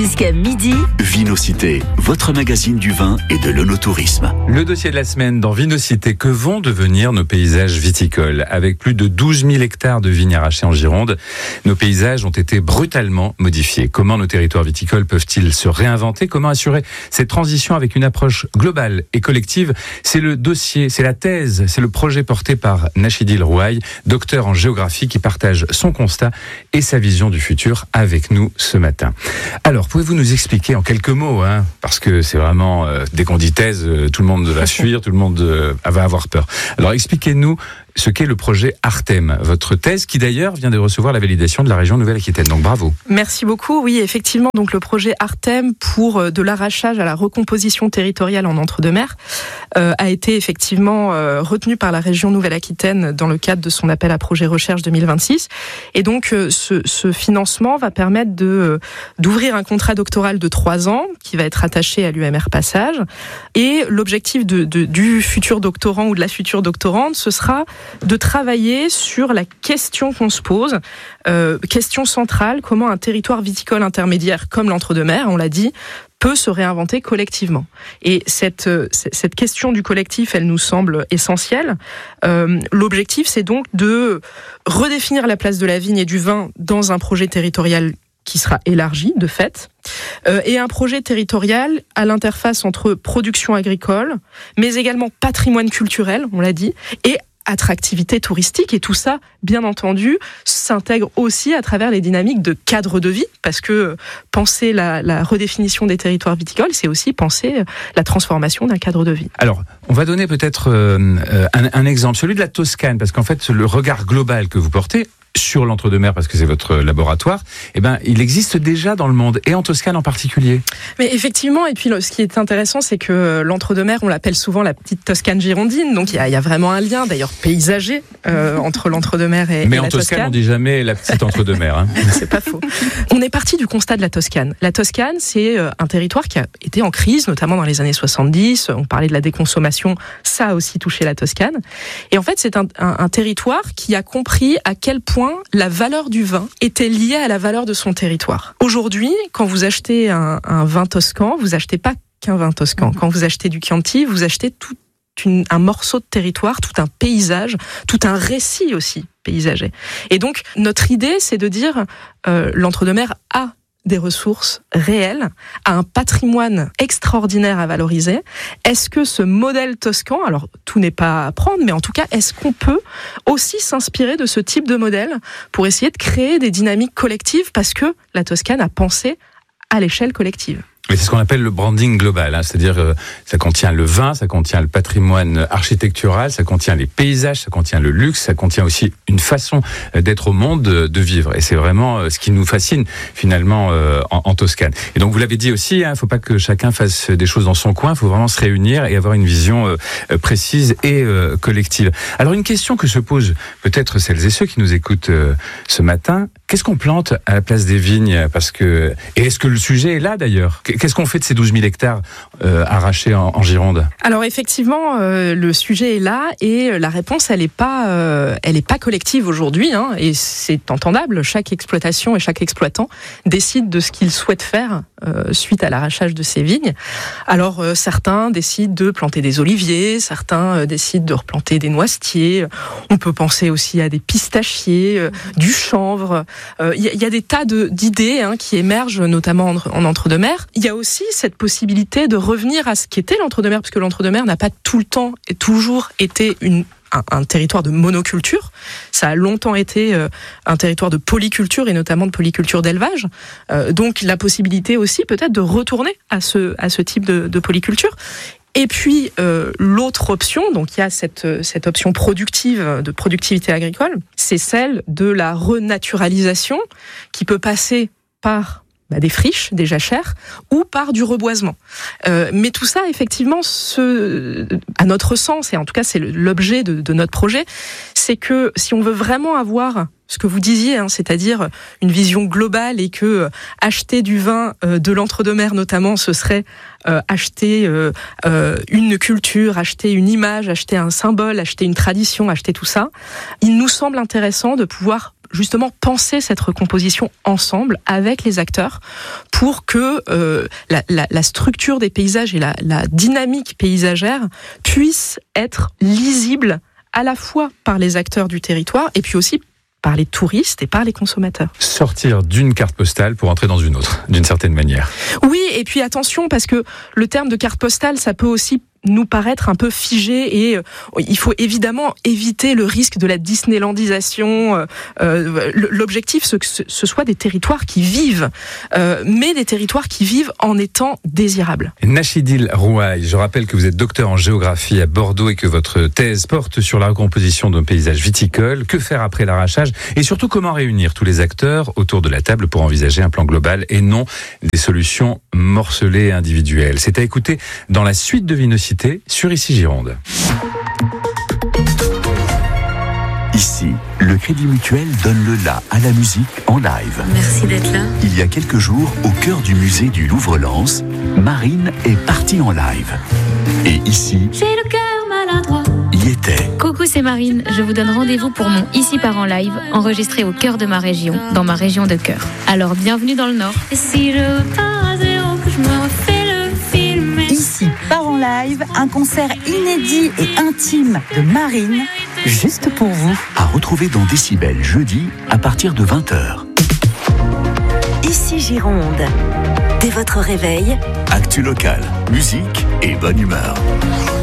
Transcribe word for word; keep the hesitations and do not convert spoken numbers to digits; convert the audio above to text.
Jusqu'à midi, Vinocité, votre magazine du vin et de l'œnotourisme. Le dossier de la semaine dans Vinocité, que vont devenir nos paysages viticoles? Avec plus de douze mille hectares de vignes arrachées en Gironde, nos paysages ont été brutalement modifiés. Comment nos territoires viticoles peuvent-ils se réinventer? Comment assurer cette transition avec une approche globale et collective? C'est le dossier, c'est la thèse, c'est le projet porté par Nachidil Rouaille, docteur en géographie, qui partage son constat et sa vision du futur avec nous ce matin. Alors, pouvez-vous nous expliquer en quelques mots, hein, parce que c'est vraiment, euh, dès qu'on dit thèse, euh, tout le monde va fuir, tout le monde euh, va avoir peur. Alors expliquez-nous ce qu'est le projet Artem, votre thèse qui d'ailleurs vient de recevoir la validation de la région Nouvelle-Aquitaine, donc bravo. Merci beaucoup, oui effectivement, donc le projet Artem pour de l'arrachage à la recomposition territoriale en Entre-deux-Mers euh, a été effectivement euh, retenu par la région Nouvelle-Aquitaine dans le cadre de son appel à projet recherche deux mille vingt-six, et donc euh, ce, ce financement va permettre de, euh, d'ouvrir un contrat doctoral de trois ans qui va être attaché à l'U M R Passage, et l'objectif de, de, du futur doctorant ou de la future doctorante, ce sera de travailler sur la question qu'on se pose, euh, question centrale, comment un territoire viticole intermédiaire comme l'Entre-deux-Mers, on l'a dit, peut se réinventer collectivement. Et cette, cette question du collectif, elle nous semble essentielle. Euh, l'objectif, c'est donc de redéfinir la place de la vigne et du vin dans un projet territorial qui sera élargi, de fait, euh, et un projet territorial à l'interface entre production agricole, mais également patrimoine culturel, on l'a dit, et attractivité touristique, et tout ça, bien entendu, s'intègre aussi à travers les dynamiques de cadre de vie, parce que penser la, la redéfinition des territoires viticoles, c'est aussi penser la transformation d'un cadre de vie. Alors, on va donner peut-être euh, un, un exemple, celui de la Toscane, parce qu'en fait, le regard global que vous portez sur l'Entre-deux-Mers, parce que c'est votre laboratoire, eh ben, il existe déjà dans le monde, et en Toscane en particulier. Mais effectivement, et puis ce qui est intéressant, c'est que l'Entre-deux-Mers, on l'appelle souvent la petite Toscane girondine, donc il y a, il y a vraiment un lien, d'ailleurs paysager, euh, entre l'Entre-deux-Mers et, Mais et en la Toscane, Toscane. on dit jamais la petite Entre-deux-Mers. Hein. C'est pas faux. On est parti du constat de la Toscane. La Toscane, c'est un territoire qui a été en crise, notamment dans les années soixante-dix. On parlait de la déconsommation, ça a aussi touché la Toscane. Et en fait, c'est un, un, un territoire qui a compris à quel point la valeur du vin était liée à la valeur de son territoire. Aujourd'hui, quand vous achetez un, un vin toscan, vous achetez pas qu'un vin toscan. Quand vous achetez du Chianti, vous achetez tout une, un morceau de territoire, tout un paysage, tout un récit aussi paysager. Et donc, notre idée, c'est de dire euh, l'Entre-deux-Mers a des ressources réelles, a un patrimoine extraordinaire à valoriser. Est-ce que ce modèle toscan, alors tout n'est pas à prendre, mais en tout cas, est-ce qu'on peut aussi s'inspirer de ce type de modèle pour essayer de créer des dynamiques collectives, parce que la Toscane a pensé à l'échelle collective. Mais c'est ce qu'on appelle le branding global, hein, c'est-à-dire euh, ça contient le vin, ça contient le patrimoine architectural, ça contient les paysages, ça contient le luxe, ça contient aussi une façon d'être au monde, de vivre. Et c'est vraiment euh, ce qui nous fascine finalement euh, en, en Toscane. Et donc vous l'avez dit aussi, il hein, ne faut pas que chacun fasse des choses dans son coin, il faut vraiment se réunir et avoir une vision euh, précise et euh, collective. Alors une question que se posent peut-être celles et ceux qui nous écoutent euh, ce matin, qu'est-ce qu'on plante à la place des vignes? Parce que, et est-ce que le sujet est là d'ailleurs? Qu'est-ce qu'on fait de ces douze mille hectares euh, arrachés en, en Gironde? Alors effectivement, euh, le sujet est là, et la réponse, elle n'est pas, euh, elle est pas collective aujourd'hui, hein, et c'est entendable. Chaque exploitation et chaque exploitant décide de ce qu'il souhaite faire euh, suite à l'arrachage de ses vignes. Alors euh, certains décident de planter des oliviers, certains euh, décident de replanter des noisetiers. On peut penser aussi à des pistachiers, euh, du chanvre. Il euh, y, y a des tas de, d'idées hein, qui émergent, notamment en, en Entre-deux-Mers. Il y a aussi cette possibilité de revenir à ce qu'était l'Entre-deux-Mers, parce que l'Entre-deux-Mers n'a pas tout le temps et toujours été une Un, un territoire de monoculture. Ça a longtemps été euh, un territoire de polyculture, et notamment de polyculture d'élevage. Euh, donc la possibilité aussi peut-être de retourner à ce, à ce type de, de polyculture. Et puis euh, l'autre option, donc il y a cette, cette option productive, de productivité agricole, c'est celle de la renaturalisation, qui peut passer par bah, des friches, des jachères, ou par du reboisement. Euh, mais tout ça, effectivement, ce, à notre sens, et en tout cas c'est l'objet de, de notre projet, c'est que si on veut vraiment avoir ce que vous disiez, hein, c'est-à-dire une vision globale, et que euh, acheter du vin euh, de l'Entre-deux-Mers notamment, ce serait euh, acheter euh, euh, une culture, acheter une image, acheter un symbole, acheter une tradition, acheter tout ça, il nous semble intéressant de pouvoir justement penser cette recomposition ensemble avec les acteurs pour que euh, la, la, la structure des paysages et la, la dynamique paysagère puissent être lisibles à la fois par les acteurs du territoire et puis aussi par les touristes et par les consommateurs. Sortir d'une carte postale pour entrer dans une autre, d'une certaine manière. Oui, et puis attention, parce que le terme de carte postale, ça peut aussi nous paraître un peu figé et euh, il faut évidemment éviter le risque de la Disneylandisation. Euh, euh, l'objectif, c'est que ce, ce soit des territoires qui vivent, euh, mais des territoires qui vivent en étant désirables. Nachidil Rouaille, je rappelle que vous êtes docteur en géographie à Bordeaux et que votre thèse porte sur la recomposition d'un paysage viticole. Que faire après l'arrachage et surtout comment réunir tous les acteurs autour de la table pour envisager un plan global et non des solutions morcelées et individuelles. C'est à écouter dans la suite de Vinocité sur Ici Gironde. Ici, le Crédit Mutuel donne le la à la musique en live. Merci d'être là. Il y a quelques jours, au cœur du musée du Louvre-Lens, Marine est partie en live. Et ici, j'ai le cœur maladroit. Y était. Coucou, c'est Marine. Je vous donne rendez-vous pour mon Ici part en live, enregistré au cœur de ma région, dans ma région de cœur. Alors, bienvenue dans le Nord. Et si je pars à zéro, que je me refais le film. Ici part en live, un concert inédit et intime de Marine, juste pour vous. À retrouver dans Décibel jeudi à partir de vingt heures. Ici Gironde. Dès votre réveil, Actu local, musique et bonne humeur.